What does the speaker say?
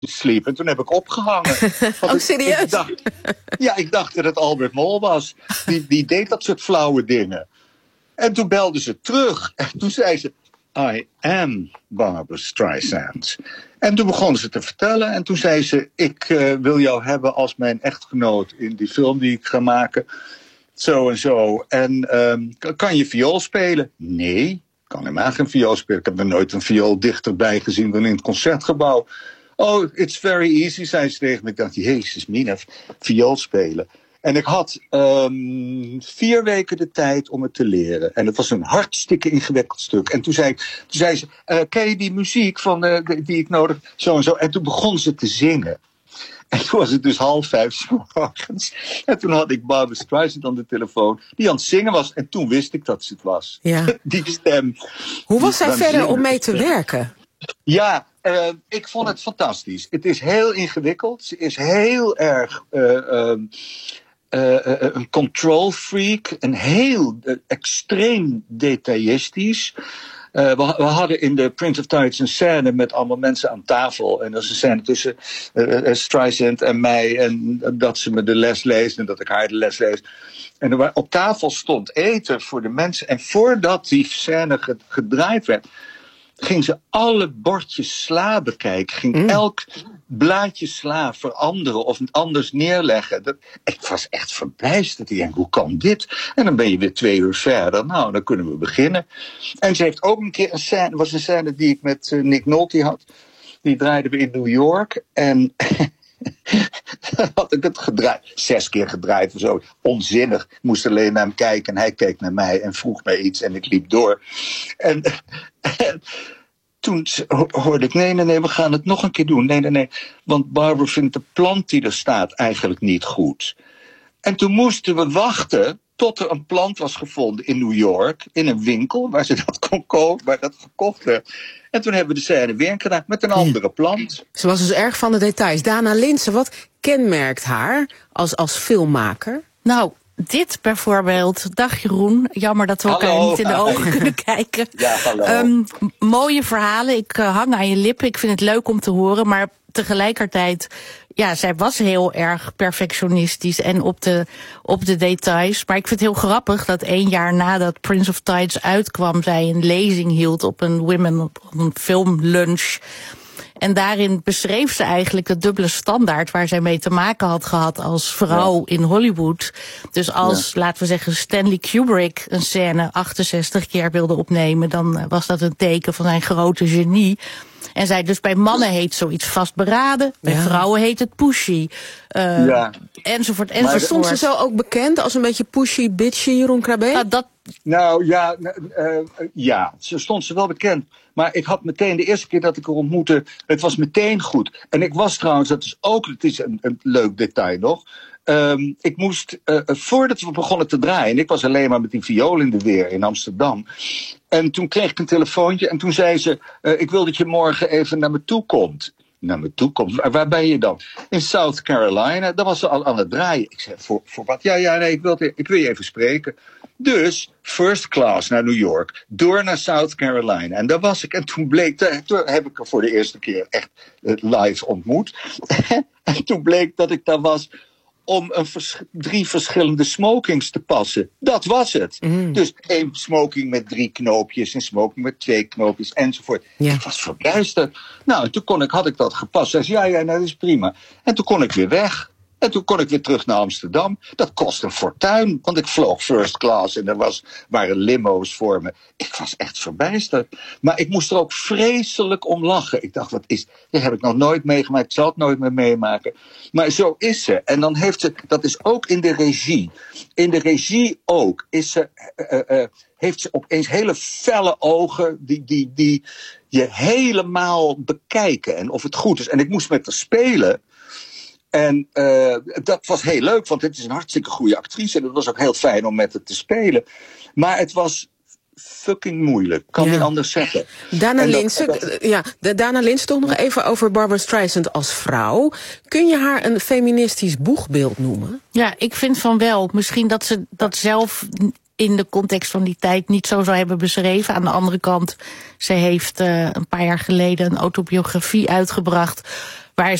sleep. En toen heb ik opgehangen. Serieus? Ik dacht dat het Albert Mol was. Die deed dat soort flauwe dingen. En toen belde ze terug. En toen zei ze, I am Barbra Streisand. En toen begon ze te vertellen. En toen zei ze, ik wil jou hebben als mijn echtgenoot in die film die ik ga maken. Zo en zo. En kan je viool spelen? Nee, ik kan helemaal geen viool spelen. Ik heb er nooit een viool dichterbij gezien dan in het Concertgebouw. Oh, it's very easy, zei ze tegen me. Ik dacht, jezus, mina, viool spelen. En ik had 4 weken de tijd om het te leren. En het was een hartstikke ingewikkeld stuk. En toen zei ze, ken je die muziek van, die ik nodig, zo en zo. En toen begon ze te zingen. En toen was het dus 4:30 's morgens. En toen had ik Barbra Streisand aan de telefoon, die aan het zingen was. En toen wist ik dat ze het was. Ja. Die stem. Hoe was zij verder om mee te werken? Ja, ik vond het fantastisch. Het is heel ingewikkeld. Ze is heel erg een control freak. En heel extreem detailistisch. We hadden in de Prince of Tides een scène met allemaal mensen aan tafel. En dat is een scène tussen Streisand en mij. En dat ze me de les leest en dat ik haar de les lees. En op tafel stond eten voor de mensen. En voordat die scène gedraaid werd, ging ze alle bordjes sla bekijken. Ging elk blaadje sla veranderen of anders neerleggen. Ik was echt verbijsterd. Ik denk, hoe kan dit? En dan ben je weer 2 uur verder. Nou, dan kunnen we beginnen. En ze heeft ook een keer een scène, was een scène die ik met Nick Nolte had. Die draaiden we in New York. En had ik het gedraaid. 6 keer gedraaid of zo. Onzinnig. Ik moest alleen naar hem kijken en hij keek naar mij en vroeg mij iets en ik liep door. En toen hoorde ik, nee, we gaan het nog een keer doen. Nee. Want Barbara vindt de plant die er staat eigenlijk niet goed. En toen moesten we wachten tot er een plant was gevonden in New York. In een winkel waar ze dat kon kopen, waar dat gekocht werd. En toen hebben we de scène weer gedaan met een andere plant. Ze was dus erg van de details. Dana Linsen, wat kenmerkt haar als filmmaker? Nou, dit bijvoorbeeld. Dag Jeroen, jammer dat we elkaar niet in de ogen kunnen kijken. Ja, hallo. Mooie verhalen, ik hang aan je lippen. Ik vind het leuk om te horen, maar tegelijkertijd, ja, zij was heel erg perfectionistisch en op de details. Maar ik vind het heel grappig dat 1 jaar nadat Prince of Tides uitkwam, zij een lezing hield op een filmlunch. En daarin beschreef ze eigenlijk de dubbele standaard waar zij mee te maken had gehad als vrouw in Hollywood. Dus als, laten we zeggen, Stanley Kubrick een scène 68 keer wilde opnemen, dan was dat een teken van zijn grote genie. En zij dus bij mannen heet zoiets vastberaden, bij vrouwen heet het pushy. Enzovoort. Maar stond ze zo ook bekend als een beetje pushy, bitchy, Jeroen Krabbe? Ze stond ze wel bekend. Maar ik had meteen, de eerste keer dat ik haar ontmoette, het was meteen goed. En ik was trouwens, het is een leuk detail nog. Ik moest, voordat we begonnen te draaien, ik was alleen maar met die viool in de weer in Amsterdam. En toen kreeg ik een telefoontje en toen zei ze, ik wil dat je morgen even naar me toe komt. Naar me toe komt? Waar ben je dan? In South Carolina. Daar was ze al aan het draaien. Ik zei, voor wat? Nee, ik wil je even spreken. Dus, first class naar New York. Door naar South Carolina. En daar was ik. En toen heb ik haar voor de eerste keer echt live ontmoet. En toen bleek dat ik daar was om 3 verschillende smokings te passen. Dat was het. Dus 1 smoking met 3 knoopjes, een smoking met 2 knoopjes, enzovoort. Ja. Ik was verbijsterd. Nou, en toen had ik dat gepast. Zei ze, dat is prima. En toen kon ik weer weg. En toen kon ik weer terug naar Amsterdam. Dat kost een fortuin, want ik vloog first class en er waren limo's voor me. Ik was echt verbijsterd. Maar ik moest er ook vreselijk om lachen. Ik dacht, dat heb ik nog nooit meegemaakt. Ik zal het nooit meer meemaken. Maar zo is ze. En dan heeft ze, dat is ook in de regie. In de regie ook heeft ze opeens hele felle ogen die je helemaal bekijken. En of het goed is. En ik moest met haar spelen. En dat was heel leuk, want het is een hartstikke goede actrice. En het was ook heel fijn om met haar te spelen. Maar het was fucking moeilijk, kan niet anders zeggen. Dana Linsen, toch nog even over Barbra Streisand als vrouw. Kun je haar een feministisch boegbeeld noemen? Ja, ik vind van wel. Misschien dat ze dat zelf in de context van die tijd niet zo zou hebben beschreven. Aan de andere kant, ze heeft een paar jaar geleden een autobiografie uitgebracht